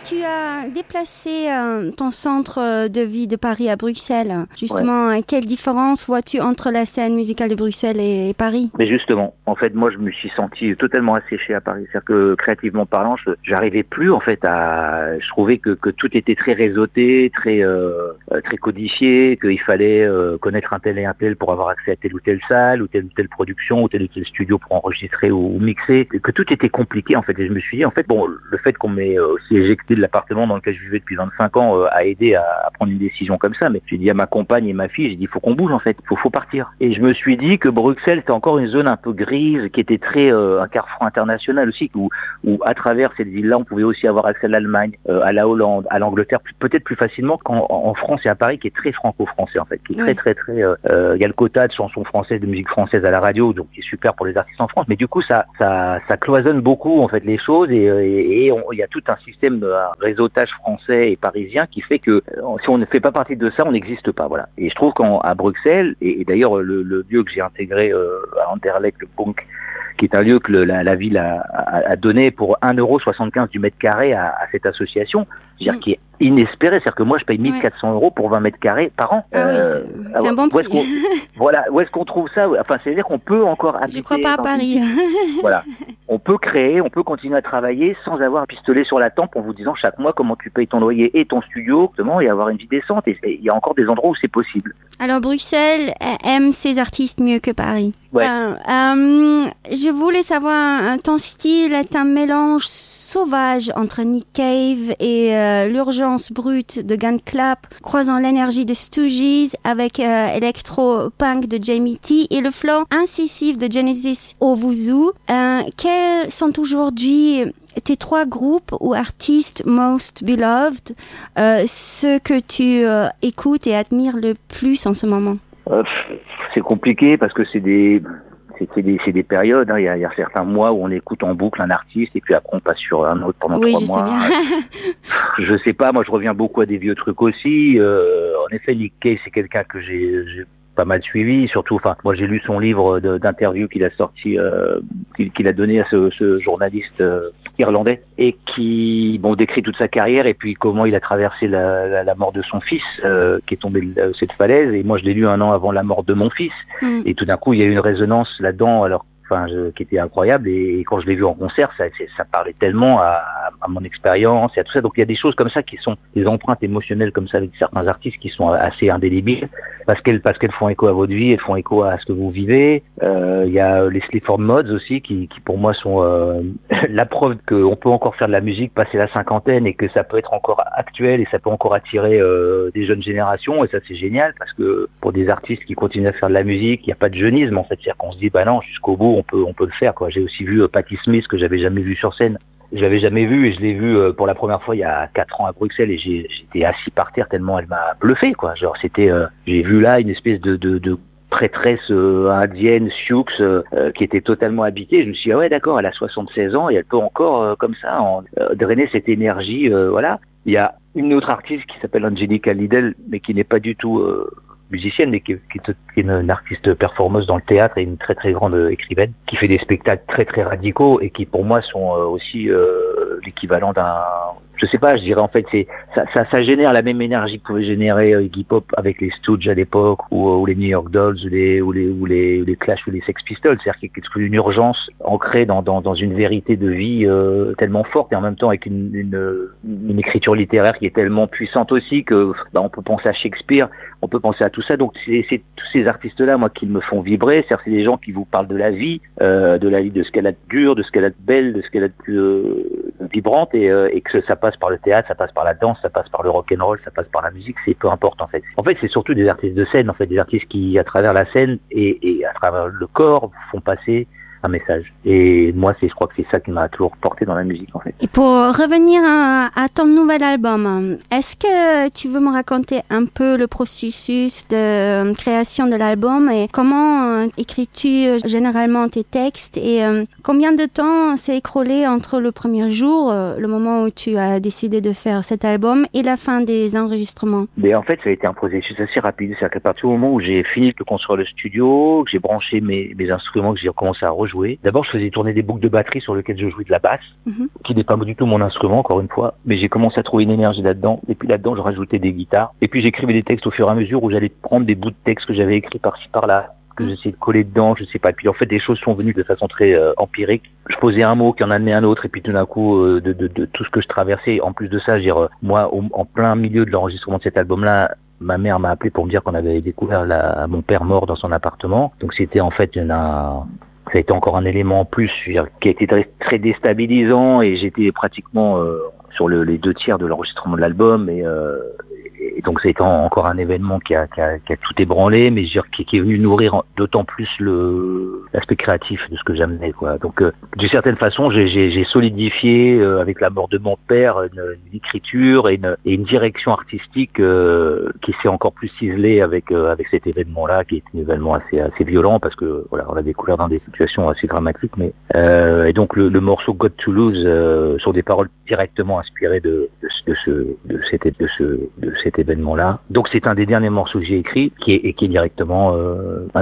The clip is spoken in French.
Tu as déplacé ton centre de vie de Paris à Bruxelles. Justement, quelle différence vois-tu entre la scène musicale de Bruxelles et Paris? Mais justement, en fait, moi, je me suis senti totalement asséché à Paris. C'est-à-dire que, créativement parlant, j'arrivais plus, en fait, je trouvais que tout était très réseauté, très codifié, qu'il fallait connaître un tel et un tel pour avoir accès à telle ou telle salle, ou telle production, ou tel studio pour enregistrer ou mixer, que tout était compliqué, en fait. Et je me suis dit, en fait, bon, le fait qu'on m'ait aussi éjecté de l'appartement dans lequel je vivais depuis 25 ans a aidé à prendre une décision comme ça. Mais j'ai dit à ma compagne et ma fille, j'ai dit, il faut qu'on bouge, en fait. Faut partir. Et je me suis dit que Bruxelles, c'était encore une zone un peu grise, qui était très un carrefour international aussi, où à travers cette ville-là, on pouvait aussi avoir accès à l'Allemagne, à la Hollande, à l'Angleterre, peut-être plus facilement qu'en France et à Paris, qui est très franco-français, en fait, qui est très, il y a le quota de chansons françaises, de musique française à la radio, donc qui est super pour les artistes en France. Mais du coup, ça cloisonne beaucoup, en fait, les choses, et il y a tout un système de réseautage français et parisien qui fait que si on ne fait pas partie de ça, on n'existe pas, voilà. Et je trouve qu'à Bruxelles, et d'ailleurs le lieu que j'ai intégré à Anderlecht, le Punk, qui est un lieu que la ville a donné pour 1,75 € du mètre carré à cette association, c'est-à-dire qui est inespéré. C'est-à-dire que moi, je paye 1400 € pour 20 mètres carrés par an. Ah oui, c'est un bon prix. Où est-ce qu'on trouve ça? Enfin, c'est-à-dire qu'on peut encore habiter... Je crois pas à Paris. Voilà. On peut créer, on peut continuer à travailler sans avoir un pistolet sur la tempe en vous disant chaque mois comment tu payes ton loyer et ton studio, et avoir une vie décente. Et il y a encore des endroits où c'est possible. Alors, Bruxelles aime ses artistes mieux que Paris. Ouais. Je voulais savoir, ton style est un mélange sauvage entre Nick Cave et l'urgence brute de Gun Club, croisant l'énergie de Stooges avec électro-punk de Jamie T et le flow incisif de Genesis Owuzu. Quels sont aujourd'hui tes 3 groupes ou artistes most beloved, ceux que tu écoutes et admires le plus en ce moment? C'est compliqué parce que c'est des périodes, hein. Il y a certains mois où on écoute en boucle un artiste et puis après on passe sur un autre pendant 3 mois. Oui, je sais bien. Je sais pas, moi je reviens beaucoup à des vieux trucs aussi. En effet, Nick Cave, c'est quelqu'un que j'ai pas mal suivi, surtout, enfin, moi j'ai lu son livre d'interview qu'il a sorti, qu'il a donné à ce journaliste irlandais, et qui, décrit toute sa carrière et puis comment il a traversé la mort de son fils, qui est tombé de cette falaise. Et moi je l'ai lu 1 an avant la mort de mon fils, et tout d'un coup il y a eu une résonance là-dedans, alors qui était incroyable, et quand je l'ai vu en concert, ça parlait tellement à mon expérience et à tout ça. Donc il y a des choses comme ça qui sont des empreintes émotionnelles comme ça avec certains artistes qui sont assez indélébiles parce qu'elles font écho à votre vie, elles font écho à ce que vous vivez. Il y a les Sleaford Mods aussi qui pour moi sont la preuve qu'on peut encore faire de la musique passer la cinquantaine et que ça peut être encore actuel et ça peut encore attirer des jeunes générations, et ça c'est génial parce que pour des artistes qui continuent à faire de la musique, il n'y a pas de jeunisme en fait, c'est-à-dire qu'on se dit non, jusqu'au bout on peut le faire, quoi. J'ai aussi vu Patti Smith que j'avais jamais vu sur scène. Je l'avais jamais vu et je l'ai vu pour la première fois il y a 4 ans à Bruxelles, et j'étais assis par terre tellement elle m'a bluffé, quoi. Genre j'ai vu là une espèce de prêtresse indienne Sioux qui était totalement habitée. Je me suis dit, ah ouais, d'accord, elle a 76 ans et elle peut encore comme ça drainer cette énergie, voilà. Il y a une autre artiste qui s'appelle Angelica Liddell, mais qui n'est pas du tout musicienne, mais qui est une artiste performeuse dans le théâtre et une très très grande écrivaine, qui fait des spectacles très très radicaux et qui pour moi sont aussi l'équivalent d'un... Je sais pas, je dirais en fait ça génère la même énergie que pouvait générer Iggy Pop avec les Stooges à l'époque, ou les New York Dolls, ou les Clash, ou les Sex Pistols. C'est-à-dire qu'il y a une urgence ancrée dans une vérité de vie tellement forte, et en même temps avec une écriture littéraire qui est tellement puissante aussi que on peut penser à Shakespeare, on peut penser à tout ça. Donc c'est tous ces artistes-là, moi, qui me font vibrer. C'est-à-dire c'est des gens qui vous parlent de la vie, de ce qu'elle a de dur, de ce qu'elle a de belle, de ce qu'elle a de plus vibrante, et que ça passe par le théâtre, ça passe par la danse, ça passe par le rock'n'roll, ça passe par la musique, c'est peu importe en fait. En fait, c'est surtout des artistes de scène, en fait, des artistes qui, à travers la scène et à travers le corps, font passer un message. Et moi, je crois que c'est ça qui m'a toujours porté dans la musique, en fait. Et pour revenir à ton nouvel album, est-ce que tu veux me raconter un peu le processus de création de l'album et comment écris-tu généralement tes textes, et combien de temps s'est écoulé entre le premier jour, le moment où tu as décidé de faire cet album, et la fin des enregistrements? Mais en fait, ça a été un processus assez rapide. C'est-à-dire qu'à partir du moment où j'ai fini de construire le studio, que j'ai branché mes instruments, que j'ai recommencé à rejouer jouer. D'abord, je faisais tourner des boucles de batterie sur lesquelles je jouais de la basse, qui n'est pas du tout mon instrument, encore une fois. Mais j'ai commencé à trouver une énergie là-dedans. Et puis là-dedans, je rajoutais des guitares. Et puis j'écrivais des textes au fur et à mesure où j'allais prendre des bouts de textes que j'avais écrits par-ci, par-là, que j'essayais de coller dedans, je sais pas. Et puis en fait, des choses sont venues de façon très empirique. Je posais un mot qui en amenait un autre, et puis tout d'un coup, de tout ce que je traversais. En plus de ça, moi, en plein milieu de l'enregistrement de cet album-là, ma mère m'a appelé pour me dire qu'on avait découvert mon père mort dans son appartement. Donc c'était en fait ça a été encore un élément en plus qui a été très, très déstabilisant, et j'étais pratiquement sur les 2 tiers de l'enregistrement de l'album, et donc ça a été encore un événement qui a tout ébranlé, mais qui est venu nourrir d'autant plus l'aspect créatif de ce que j'amenais, quoi. Donc d'une certaine façon, j'ai solidifié avec la mort de mon père une écriture et une direction artistique qui s'est encore plus ciselée avec cet événement-là, qui est un événement assez violent, parce que voilà, on l'a découvert dans des situations assez dramatiques, mais et donc le morceau Got to Lose sont des paroles directement inspirées de cet événement-là. Donc c'est un des derniers morceaux que j'ai écrit, qui est directement